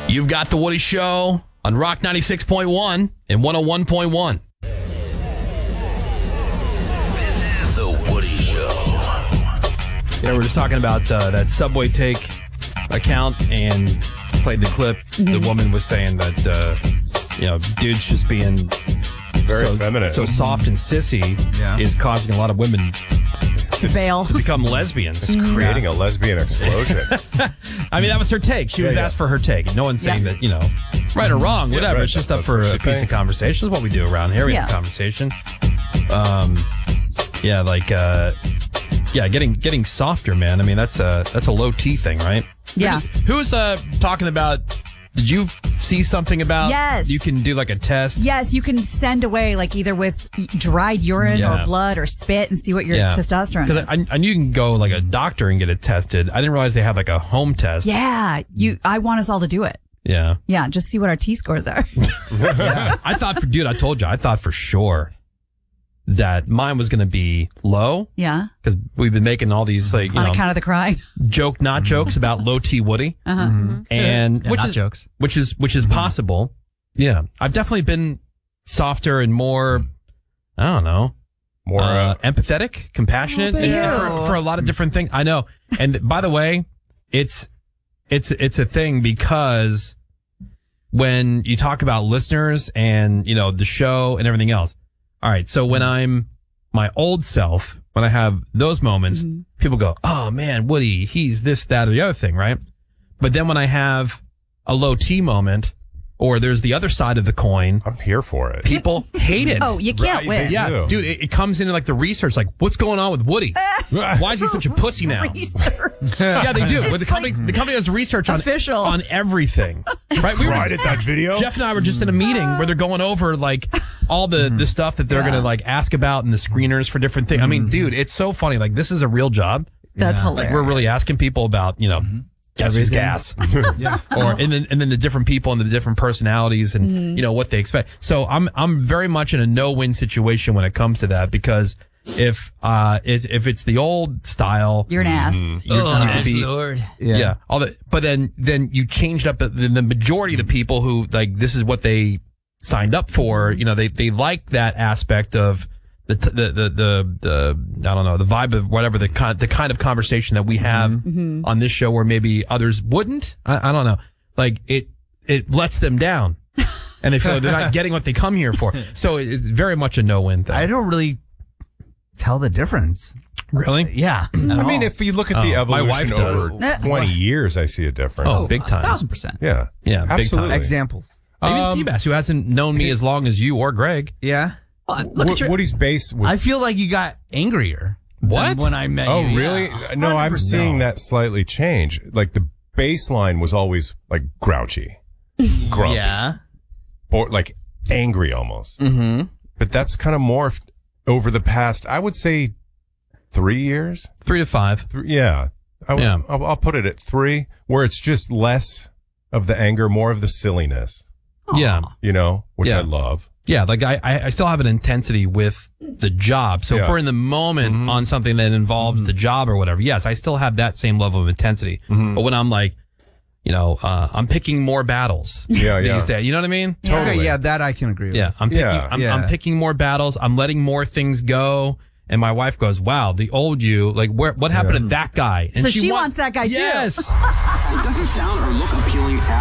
You've got The Woody Show on Rock 96.1 and 101.1. The Woody Show. Yeah, we're just talking about that Subway Take account and played the clip. The woman was saying that, dudes just being very feminine. So soft and sissy is causing a lot of women to become lesbians. It's creating a lesbian explosion. I mean, that was her take. She was asked for her take. No one's saying that, right or wrong, whatever. Right. It's just up for a piece of conversation. That's what we do around here. We have a conversation. Getting softer, man. I mean, that's a low T thing, right? Yeah. Who was talking about? Did you see something about? Yes. You can do like a test. Yes, you can send away like either with dried urine or blood or spit and see what your testosterone is. Because I knew you can go like a doctor and get it tested. I didn't realize they have like a home test. Yeah, I want us all to do it. Yeah. Yeah, just see what our T scores are. I thought for sure that mine was going to be low. Yeah. Because we've been making all these on account of the crying. Not jokes about low T Woody. And which is possible. Yeah. I've definitely been softer and more, I don't know, more empathetic, compassionate for a lot of different things. I know. And by the way, it's a thing because when you talk about listeners and, the show and everything else. All right. So when I'm my old self, when I have those moments, people go, oh man, Woody, he's this, that, or the other thing. Right. But then when I have a low T moment, or there's the other side of the coin. I'm here for it. People hate it. Oh, you can't win. Yeah, dude, it comes into like the research, like what's going on with Woody? Why is he such a pussy now? Yeah, they do. But the company does research on everything. Right? We right at that video. Jeff and I were just in a meeting where they're going over like all the stuff that they're gonna like ask about and the screeners for different things. I mean, dude, it's so funny. Like this is a real job. That's hilarious. Like we're really asking people about, guess who's gas. And then the different people and the different personalities and what they expect. So I'm very much in a no-win situation when it comes to that because if it's the old style, you're an ass. Lord. Yeah. But then you changed up the majority of the people who like this is what they signed up for. They like that aspect of the I don't know, the vibe of whatever the kind of conversation that we have on this show where maybe others wouldn't. I don't know. Like it lets them down and they feel like they're not getting what they come here for. So it's very much a no-win thing. I don't really tell the difference. Really? Yeah. I mean, if you look at the evolution over 20 years, I see a difference. Oh, big time. 1,000%. Yeah. Yeah. Big Absolutely. time. Examples. Even Seabass, who hasn't known me as long as you or Greg. Yeah. Woody's base was... I feel like you got angrier. What? When I met you. Oh, really? Yeah. No, I'm seeing that slightly change. Like the baseline was always like grouchy, grumpy, or like angry almost. Mm-hmm. But that's kind of morphed over the past, I would say, 3 years. 3 to 5. I'll put it at 3, where it's just less of the anger, more of the silliness. Yeah. Which I love. Yeah, like I still have an intensity with the job. So if we're in the moment on something that involves the job or whatever, yes, I still have that same level of intensity. But when I'm like, I'm picking more battles these days. You know what I mean? Totally. Okay, yeah, that I can agree with. Yeah, I'm picking more battles. I'm letting more things go. And my wife goes, wow, the old you, like, what happened to that guy? And so she wants that guy, too. Yes. It doesn't sound or look appealing at